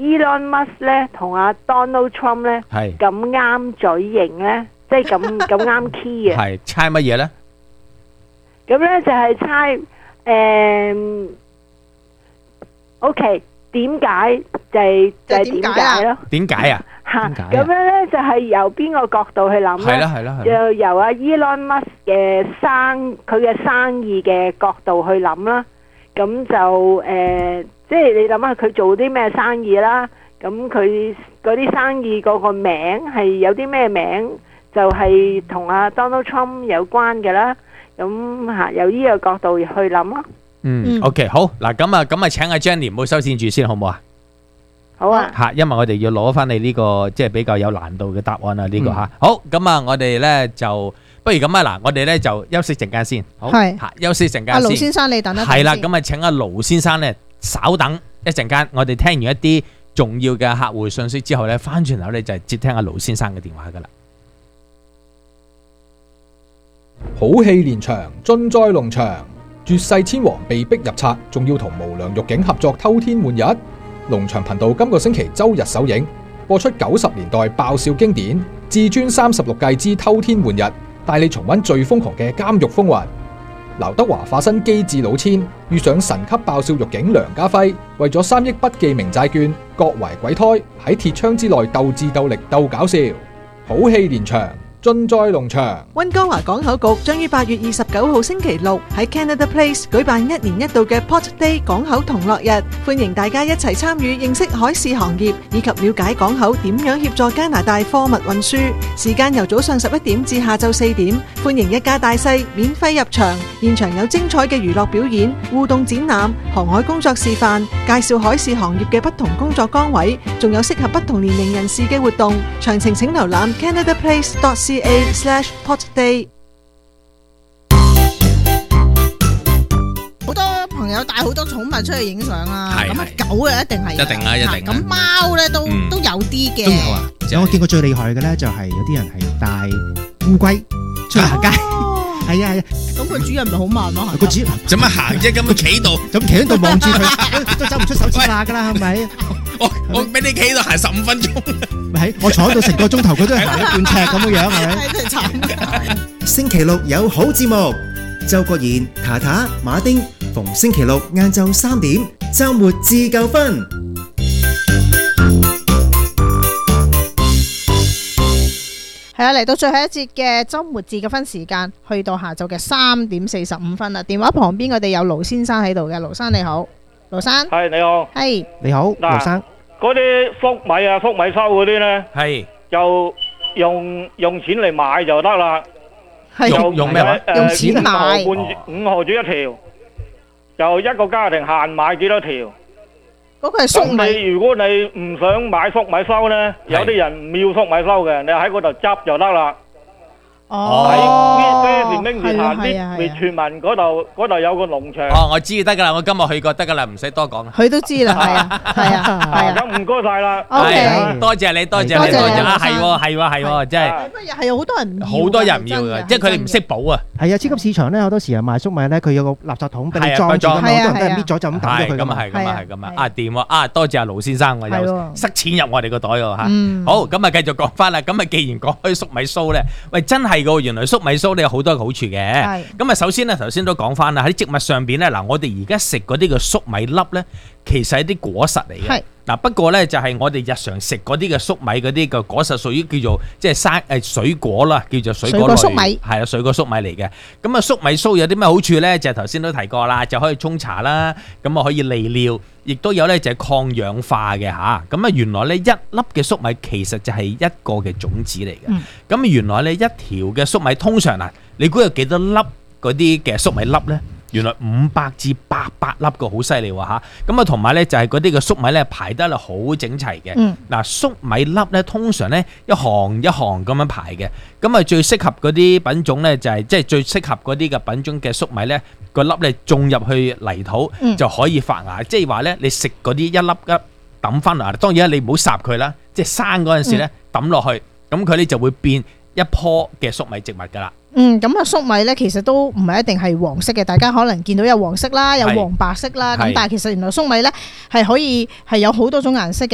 Elon Musk 咧同阿 Donald Trump 咧係咁啱嘴型咧，即係咁啱 key 嘅。 係猜乜嘢咧？ 咁咧就係猜OK 點解就係點解咯？ 點解啊？ 嚇咁樣咧就係由邊個角度去諗咧？ 係啦係啦係啦。 就由阿 Elon Musk 嘅佢嘅生意嘅角度去諗啦。咁就即係你諗下佢做啲咩生意啦。咁佢嗰啲生意嗰個名係有啲咩名，就係同阿 Donald Trump 有關嘅啦。咁嚇由呢個角度去諗咯。 OK 好嗱，咁啊請阿 Jenny 唔好收線住先，好唔好啊？ 好啊。 嚇，因為我哋要攞翻你呢個即係比較有難度嘅答案啊，呢個嚇。好，咁啊，我哋咧就不如咁啊嗱，我哋咧就休息陣間先。好，嚇，休息陣間先。 阿盧先生，你等一等先。 係啦，咁啊請阿盧先生咧稍等一陣間，我哋聽完一啲重要嘅客戶信息之後咧，翻轉頭咧就接聽阿盧先生嘅電話噶啦。 好戲連場，盡在龍場。絕世千王被逼入冊，仲要同無良獄警合作偷天換日。龍翔頻道今個星期周日首映，播出90年代爆笑經典《至尊36計之偷天換日》，帶你重溫最瘋狂嘅監獄風雲。劉德華化身機智老千，遇上神級爆笑獄警梁家輝，為咗3億不記名債券，各懷鬼胎，喺鐵窗之內鬥智鬥力鬥搞笑，好戲連場。盡在龍場。 溫哥華港口局將於8月29號星期六喺 Canada Place 舉辦1年1度嘅 Port Day 港口同樂日，歡迎大家一齊參與認識海事行業，以及了解港口點樣協助加拿大貨物運輸。時間由早上11點至下晝4點，歡迎一家大細免費入場，現場有精彩嘅娛樂表演、互動展覽、航海工作示範，介紹海事行業嘅不同工作崗位，仲有適合不同年齡人士嘅活動。詳情請瀏覽 canadaplace.ca/portday。 好多朋友帶好多寵物出去影相啊， 係咁啊狗啊一定係一定啊一定啊咁貓咧都有啲嘅， 都有啊。我見過最厲害嘅咧，就係有啲人係帶烏龜出去行街，係啊係啊。 咁個主人咪好慢咯， 個主人做乜行啫？咁佢企度， 咁企喺度望住佢，都走唔出手指罅㗎啦，係咪？ 我俾你企喺度行15分鐘， 咪係我坐喺度成個鐘頭，佢都係行一半尺咁樣樣，係咪？ 真係慘。 星期六有好節目，周國賢、塔塔、馬丁，逢星期六晏晝3點，週末自夠分。 係啊，嚟到最後一節嘅週末自嘅分時間，去到下晝嘅3點45分啦。電話旁邊我哋有盧先生喺度嘅，盧生你好，盧生。 係你好。 係你好，盧生。 嗰啲粟米啊、粟米收嗰啲咧， 係就用錢嚟買就得啦。 係用咩話？ 用錢買。 5毫子一條，就一個家庭限買幾多條？ 嗰個係粟米。 咁你如果你唔想買粟米收咧，有啲人唔要粟米收嘅，你喺嗰度執就得啦。喺咩名字下啲未傳聞嗰度有個農場。 哦，我知得噶啦，我今日去過得噶啦，唔使多講啦。 佢都知啦，係啊，係啊，係啊。 咁唔該晒啦。 OK， 多謝你，多謝你，多謝啊！係，真係。 係有好多人唔要， 好多人唔要嘅，即係佢哋唔識補啊。 係啊，超級市場咧好多時啊賣粟米咧，佢有個垃圾桶俾你裝住㗎嘛，好多人都係搣咗就咁抌咗佢㗎嘛。 係咁啊！掂喎啊！多謝阿盧先生，我又塞錢入我哋個袋喎嚇。好，咁啊繼續講翻啦。咁啊，既然講開粟米酥咧，喂，真係㗎喎，原來粟米酥咧有好多嘅好處嘅。咁啊，首先咧頭先都講翻啦，喺植物上邊咧嗱，我哋而家食嗰啲嘅粟米粒咧，其實係啲果實嚟嘅。嗱，不過咧就係我哋日常食嗰啲嘅粟米嗰啲嘅果實，屬於叫做即係水果啦，叫做水果類，係啊，水果粟米嚟嘅。咁啊，粟米酥有啲咩好處咧？就係頭先都提過啦，就可以沖茶啦，咁啊可以利尿，亦都有咧就係抗氧化嘅嚇。咁啊，原來咧一粒嘅粟米其實就係一個嘅種子嚟嘅。咁原來咧一條嘅粟米通常嗱，你估有幾多粒嗰啲嘅粟米粒咧？原來500至800粒個，好犀利喎嚇！咁啊，同埋咧就係嗰啲嘅粟米咧排得咧好整齊嘅。嗱，粟米粒咧通常咧一行一行咁樣排嘅。咁啊，最適合嗰啲品種咧就係即係最適合嗰啲嘅品種嘅粟米咧，個粒咧種入去泥土就可以發芽。即係話咧，你食嗰啲一粒一抌翻落嚟，當然你唔好烚佢啦，即係生嗰陣時咧抌落去，咁佢咧就會變一棵嘅粟米植物㗎啦。 咁啊粟米咧其實都唔係一定係黃色嘅，大家可能見到有黃色啦，有黃白色啦，咁但係其實原來粟米咧係可以係有好多種顏色嘅。